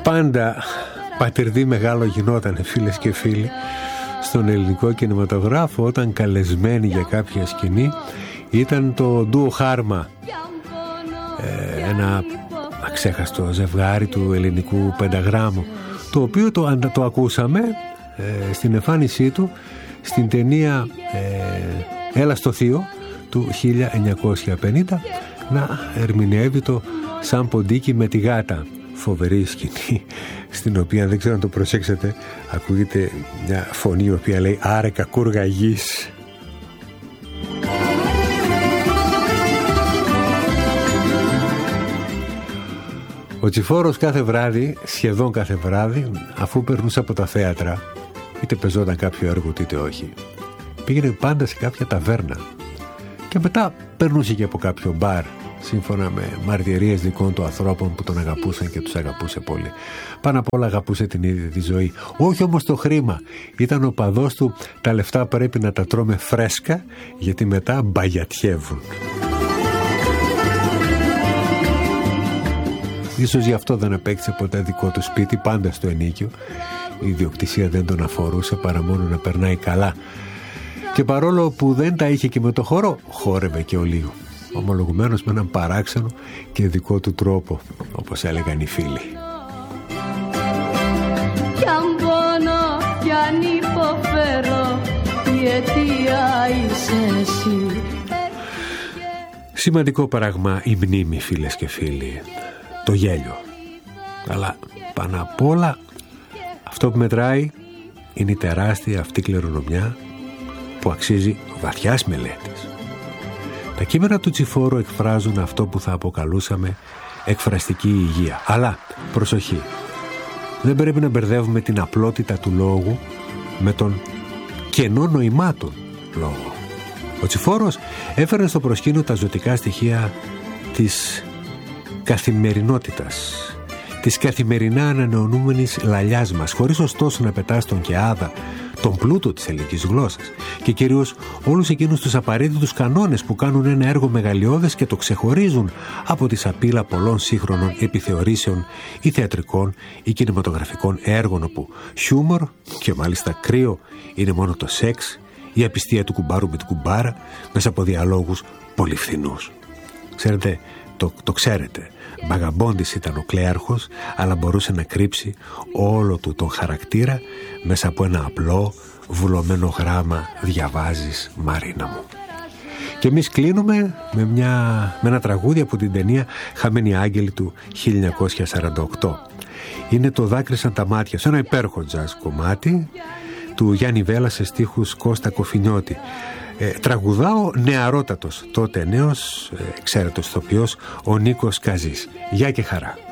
πάντα πατερδί μεγάλο γινότανε, φίλες και φίλοι, στον ελληνικό κινηματογράφο, όταν καλεσμένοι για κάποια σκηνή ήταν το ντουο Χάρμα, ένα αξέχαστο ζευγάρι του ελληνικού πενταγράμμου, το οποίο το ακούσαμε στην εμφάνισή του στην ταινία Έλα στο Θείο του 1950 να ερμηνεύει το Σαν ποντίκι με τη γάτα. Φοβερή σκηνή, στην οποία, δεν ξέρω αν το προσέξετε, ακούγεται μια φωνή η οποία λέει «Άρε κακούργα γης». Ο Τσιφόρος κάθε βράδυ, σχεδόν κάθε βράδυ, αφού περνούσε από τα θέατρα, είτε πεζόταν κάποιο έργο είτε όχι, πήγαινε πάντα σε κάποια ταβέρνα και μετά περνούσε και από κάποιο μπαρ, σύμφωνα με μαρτυρίες δικών του ανθρώπων που τον αγαπούσαν και τους αγαπούσε πολύ. Πάνω απ' όλα αγαπούσε την ίδια τη ζωή. Όχι όμως το χρήμα. Ήταν ο παδός του, τα λεφτά πρέπει να τα τρώμε φρέσκα, γιατί μετά μπαγιατιεύουν. Ίσως γι' αυτό δεν απέκτησε ποτέ δικό του σπίτι, πάντα στο ενίκιο. Η ιδιοκτησία δεν τον αφορούσε παρά μόνο να περνάει καλά. Και παρόλο που δεν τα είχε και με το χορό, χόρευε και ο λίγο. Ομολογουμένως με έναν παράξενο και δικό του τρόπο, όπως έλεγαν οι φίλοι. Κι αν πονώ, κι αν υποφέρω, η αιτία είσαι εσύ. Σημαντικό πράγμα η μνήμη, φίλες και φίλοι. Το γέλιο. Αλλά πάνω απ' όλα αυτό που μετράει είναι η τεράστια αυτή κληρονομιά που αξίζει βαθιάς μελέτης. Τα κείμενα του Τσιφόρου εκφράζουν αυτό που θα αποκαλούσαμε εκφραστική υγεία. Αλλά, προσοχή, δεν πρέπει να μπερδεύουμε την απλότητα του λόγου με τον κενό νοημάτων λόγο. Ο Τσιφόρος έφερε στο προσκήνιο τα ζωτικά στοιχεία της καθημερινότητας, της καθημερινά ανανεωνούμενης λαλιάς μας, χωρίς ωστόσο να πετά στον κεάδα τον πλούτο της ελληνικής γλώσσας και κυρίως όλους εκείνους τους απαραίτητους κανόνες που κάνουν ένα έργο μεγαλειώδες και το ξεχωρίζουν από τη σαπίλα πολλών σύγχρονων επιθεωρήσεων ή θεατρικών ή κινηματογραφικών έργων, όπου χιούμορ και μάλιστα κρύο είναι μόνο το σεξ, η απιστία του κουμπάρου με την κουμπάρα μέσα από διαλόγους πολύ φθηνούς. Ξέρετε, το ξέρετε, Βαγαμπόντης ήταν ο κλέαρχος, αλλά μπορούσε να κρύψει όλο του τον χαρακτήρα μέσα από ένα απλό βουλωμένο γράμμα «Διαβάζεις, Μαρίνα μου». Και εμείς κλείνουμε με ένα τραγούδι από την ταινία «Χαμένοι άγγελοι» του 1948. Είναι το «Δάκρυσαν τα μάτια», σε ένα υπέροχο τζαζ κομμάτι του Γιάννη Βέλα σε στίχους Κώστα Κοφινιώτη. Τραγουδάω νεαρότατος, τότε νέος, ξέρετος ηθοποιός, ο Νίκος Καζής. Γεια και χαρά.